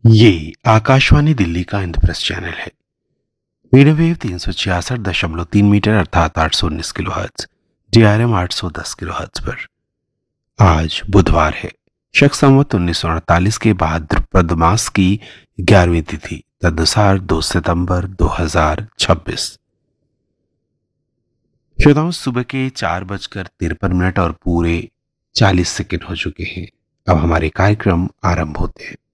ये आकाशवाणी दिल्ली का इंद्रप्रस्थ चैनल है। मीडियम वेव 366.3 मीटर अर्थात 819 किलोहर्ट्ज, DRM 810 किलोहर्ट्ज पर। आज बुधवार है, शक संवत 1948 के भाद्रपद मास की 11वीं तिथि, तदनुसार 2 सितंबर 2026। श्रोताओं, सुबह के 4:53 और पूरे 40 सेकंड हो चुके हैं। अब हमारे कार्यक्रम आरंभ होते हैं।